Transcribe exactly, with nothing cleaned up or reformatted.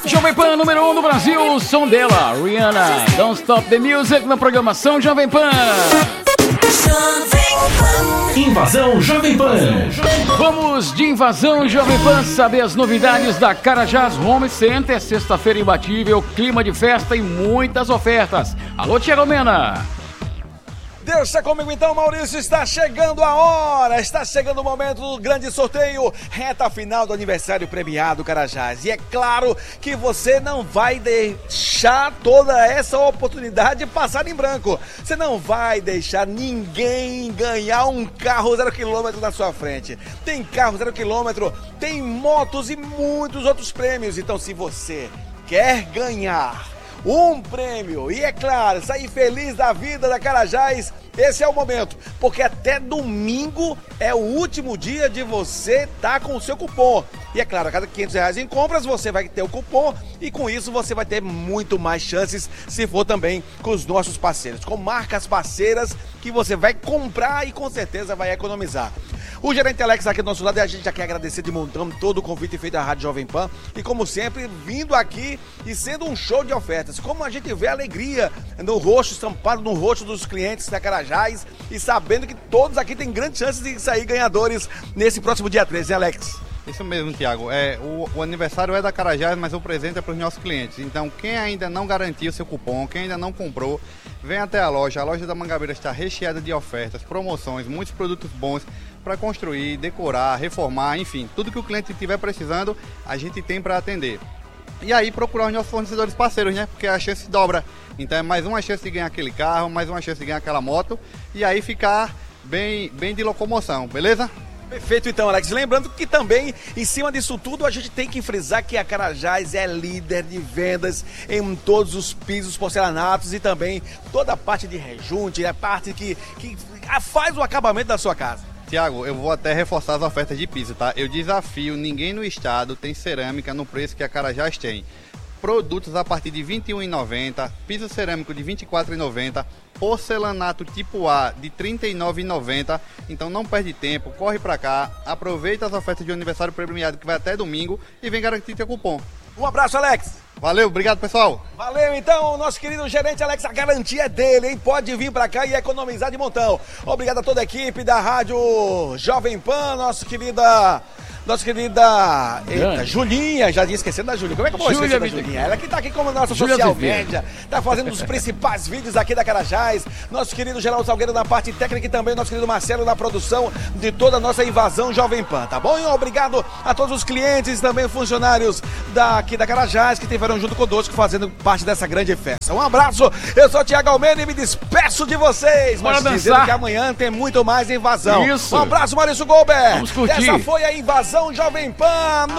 Jovem Pan número um no Brasil, o som dela, Rihanna, Don't Stop the Music na programação Jovem Pan. Invasão Jovem Pan. Vamos de Invasão Jovem Pan saber as novidades da Carajás Home Center. Sexta-feira imbatível, clima de festa e muitas ofertas. Alô, Tiago Mena. Deixa comigo então, Maurício, está chegando a hora, está chegando o momento do grande sorteio, reta final do aniversário premiado Carajás. E é claro que você não vai deixar toda essa oportunidade passar em branco. Você não vai deixar ninguém ganhar um carro zero quilômetro na sua frente. Tem carro zero quilômetro, tem motos e muitos outros prêmios. Então, se você quer ganhar um prêmio e, é claro, sair feliz da vida da Carajás, esse é o momento, porque até domingo é o último dia de você estar com o seu cupom. E é claro, a cada quinhentos reais em compras você vai ter o cupom e com isso você vai ter muito mais chances se for também com os nossos parceiros, com marcas parceiras que você vai comprar e com certeza vai economizar. O gerente Alex aqui do nosso lado e a gente já quer agradecer de montão todo o convite feito à Rádio Jovem Pan e como sempre, vindo aqui e sendo um show de ofertas. Como a gente vê a alegria no rosto, estampado no rosto dos clientes da Carajás e sabendo que todos aqui têm grandes chances de sair ganhadores nesse próximo dia treze, hein, Alex? Isso mesmo, Tiago. É, o, o aniversário é da Carajás, mas o presente é para os nossos clientes. Então, quem ainda não garantiu seu cupom, quem ainda não comprou, vem até a loja. A loja da Mangabeira está recheada de ofertas, promoções, muitos produtos bons para construir, decorar, reformar, enfim, tudo que o cliente estiver precisando, a gente tem para atender. E aí procurar os nossos fornecedores parceiros, né? Porque a chance dobra. Então é mais uma chance de ganhar aquele carro, mais uma chance de ganhar aquela moto e aí ficar bem, bem de locomoção, beleza? Perfeito então, Alex. Lembrando que também, em cima disso tudo, a gente tem que frisar que a Carajás é líder de vendas em todos os pisos porcelanatos e também toda a parte de rejunte, a parte que, que faz o acabamento da sua casa. Tiago, eu vou até reforçar as ofertas de piso, tá? Eu desafio, ninguém no estado tem cerâmica no preço que a Carajás tem. Produtos a partir de vinte e um reais e noventa centavos, piso cerâmico de vinte e quatro reais e noventa centavos, porcelanato tipo A de trinta e nove reais e noventa centavos. Então não perde tempo, corre pra cá, aproveita as ofertas de aniversário premiado que vai até domingo e vem garantir teu cupom. Um abraço, Alex! Valeu, obrigado, pessoal. Valeu, então, nosso querido gerente Alex, a garantia é dele, hein? Pode vir pra cá e economizar de montão. Obrigado a toda a equipe da Rádio Jovem Pan, nossa querida... Nossa querida eita, Julinha, já tinha esquecido da Julinha. Como é que eu vou esquecer da Julinha? Ela que tá aqui como nossa Júlia social Viveiro. média, tá fazendo os principais vídeos aqui da Carajás. Nosso querido Geraldo Salgueiro na parte técnica e também nosso querido Marcelo na produção de toda a nossa invasão Jovem Pan, tá bom? E obrigado a todos os clientes e também funcionários daqui da Carajás que estiveram junto conosco fazendo parte dessa grande festa. Um abraço, eu sou o Tiago Almeida e me despeço de vocês. Bora mas dizendo dançar. que amanhã tem muito mais invasão. Isso. Um abraço, Maurício Gober. Vamos curtir. Essa foi a invasão Jovem Pan.